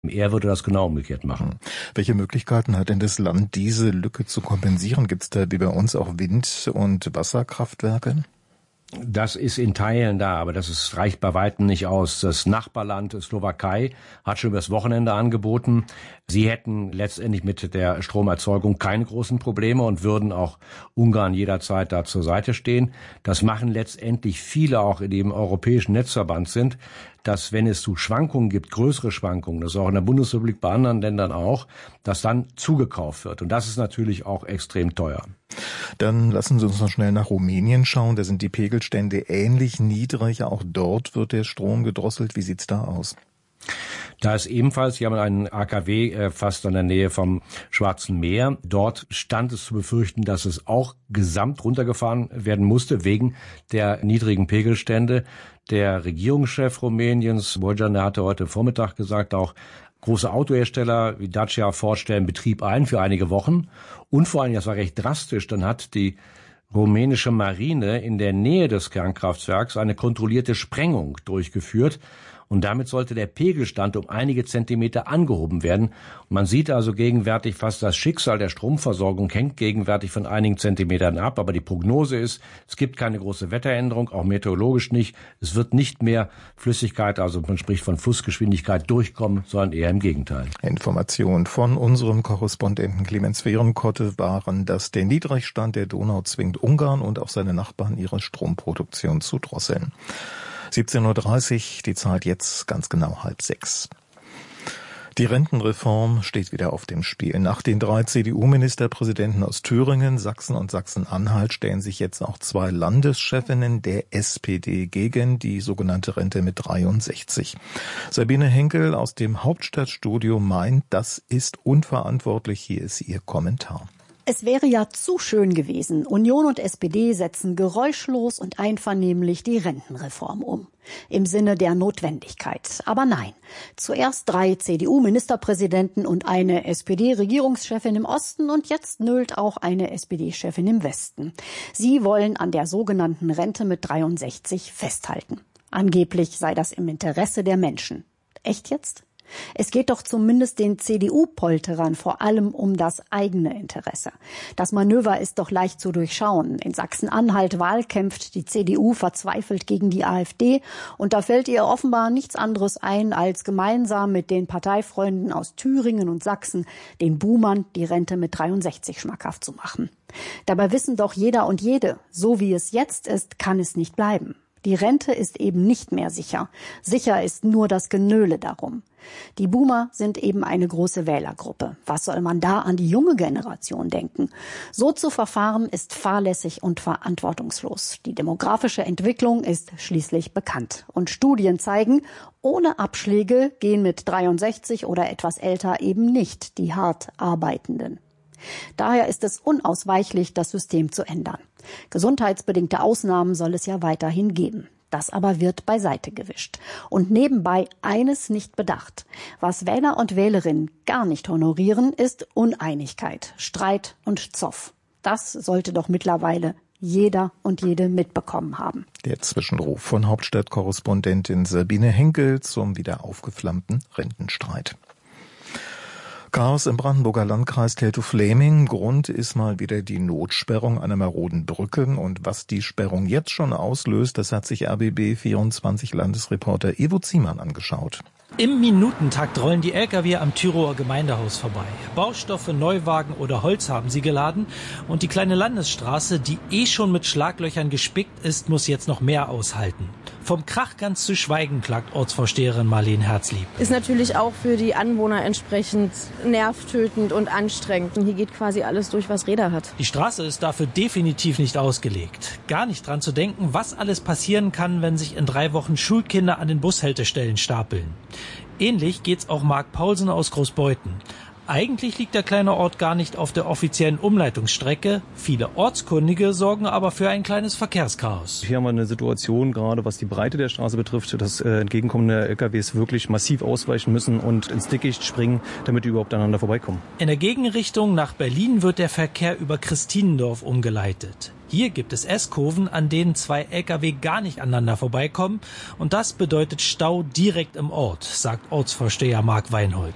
Er würde das genau umgekehrt machen. Welche Möglichkeiten hat denn das Land, diese Lücke zu kompensieren? Gibt es da wie bei uns auch Wind- und Wasserkraftwerke? Das ist in Teilen da, aber das reicht bei weitem nicht aus. Das Nachbarland Slowakei hat schon übers Wochenende angeboten, sie hätten letztendlich mit der Stromerzeugung keine großen Probleme und würden auch Ungarn jederzeit da zur Seite stehen. Das machen letztendlich viele auch, die im europäischen Netzverband sind, dass wenn es zu Schwankungen gibt, größere Schwankungen, das ist auch in der Bundesrepublik bei anderen Ländern auch, dass dann zugekauft wird. Und das ist natürlich auch extrem teuer. Dann lassen Sie uns noch schnell nach Rumänien schauen. Da sind die Pegelstände ähnlich niedrig. Auch dort wird der Strom gedrosselt. Wie sieht's da aus? Da ist ebenfalls, wir haben einen AKW fast in der Nähe vom Schwarzen Meer. Dort stand es zu befürchten, dass es auch gesamt runtergefahren werden musste wegen der niedrigen Pegelstände. Der Regierungschef Rumäniens, Bojan, der hatte heute Vormittag gesagt, auch große Autohersteller wie Dacia, Ford stellen Betrieb ein für einige Wochen. Und vor allem, das war recht drastisch, dann hat die rumänische Marine in der Nähe des Kernkraftwerks eine kontrollierte Sprengung durchgeführt. Und damit sollte der Pegelstand um einige Zentimeter angehoben werden. Und man sieht also gegenwärtig fast, das Schicksal der Stromversorgung hängt gegenwärtig von einigen Zentimetern ab. Aber die Prognose ist, es gibt keine große Wetteränderung, auch meteorologisch nicht. Es wird nicht mehr Flüssigkeit, also man spricht von Flussgeschwindigkeit, durchkommen, sondern eher im Gegenteil. Informationen von unserem Korrespondenten Clemens Fehrenkotte waren, dass der Niedrigstand der Donau zwingt Ungarn und auch seine Nachbarn ihre Stromproduktion zu drosseln. 17.30 Uhr, die Zeit jetzt ganz genau 5:30. Die Rentenreform steht wieder auf dem Spiel. Nach den 3 CDU-Ministerpräsidenten aus Thüringen, Sachsen und Sachsen-Anhalt stellen sich jetzt auch 2 Landeschefinnen der SPD gegen die sogenannte Rente mit 63. Sabine Henkel aus dem Hauptstadtstudio meint, das ist unverantwortlich. Hier ist ihr Kommentar. Es wäre ja zu schön gewesen. Union und SPD setzen geräuschlos und einvernehmlich die Rentenreform um. Im Sinne der Notwendigkeit. Aber nein. Zuerst 3 CDU-Ministerpräsidenten und eine SPD-Regierungschefin im Osten und jetzt nölt auch eine SPD-Chefin im Westen. Sie wollen an der sogenannten Rente mit 63 festhalten. Angeblich sei das im Interesse der Menschen. Echt jetzt? Es geht doch zumindest den CDU-Polterern vor allem um das eigene Interesse. Das Manöver ist doch leicht zu durchschauen. In Sachsen-Anhalt wahlkämpft die CDU verzweifelt gegen die AfD und da fällt ihr offenbar nichts anderes ein, als gemeinsam mit den Parteifreunden aus Thüringen und Sachsen den Boomern die Rente mit 63 schmackhaft zu machen. Dabei wissen doch jeder und jede, so wie es jetzt ist, kann es nicht bleiben. Die Rente ist eben nicht mehr sicher. Sicher ist nur das Genöle darum. Die Boomer sind eben eine große Wählergruppe. Was soll man da an die junge Generation denken? So zu verfahren ist fahrlässig und verantwortungslos. Die demografische Entwicklung ist schließlich bekannt. Und Studien zeigen, ohne Abschläge gehen mit 63 oder etwas älter eben nicht die hart Arbeitenden. Daher ist es unausweichlich, das System zu ändern. Gesundheitsbedingte Ausnahmen soll es ja weiterhin geben. Das aber wird beiseite gewischt. Und nebenbei eines nicht bedacht. Was Wähler und Wählerinnen gar nicht honorieren, ist Uneinigkeit, Streit und Zoff. Das sollte doch mittlerweile jeder und jede mitbekommen haben. Der Zwischenruf von Hauptstadtkorrespondentin Sabine Henkel zum wieder aufgeflammten Rentenstreit. Chaos im Brandenburger Landkreis Teltow-Fläming. Grund ist mal wieder die Notsperrung einer maroden Brücke. Und was die Sperrung jetzt schon auslöst, das hat sich RBB24-Landesreporter Ivo Ziemann angeschaut. Im Minutentakt rollen die Lkw am Thürower Gemeindehaus vorbei. Baustoffe, Neuwagen oder Holz haben sie geladen. Und die kleine Landesstraße, die schon mit Schlaglöchern gespickt ist, muss jetzt noch mehr aushalten. Vom Krach ganz zu schweigen, klagt Ortsvorsteherin Marlene Herzlieb. Ist natürlich auch für die Anwohner entsprechend nervtötend und anstrengend. Und hier geht quasi alles durch, was Räder hat. Die Straße ist dafür definitiv nicht ausgelegt. Gar nicht dran zu denken, was alles passieren kann, wenn sich in 3 Wochen Schulkinder an den Bushaltestellen stapeln. Ähnlich geht's auch Marc Paulsen aus Großbeuthen. Eigentlich liegt der kleine Ort gar nicht auf der offiziellen Umleitungsstrecke. Viele Ortskundige sorgen aber für ein kleines Verkehrschaos. Hier haben wir eine Situation, gerade was die Breite der Straße betrifft, dass entgegenkommende LKWs wirklich massiv ausweichen müssen und ins Dickicht springen, damit die überhaupt aneinander vorbeikommen. In der Gegenrichtung nach Berlin wird der Verkehr über Christinendorf umgeleitet. Hier gibt es S-Kurven, an denen 2 Lkw gar nicht aneinander vorbeikommen. Und das bedeutet Stau direkt im Ort, sagt Ortsvorsteher Marc Weinholz.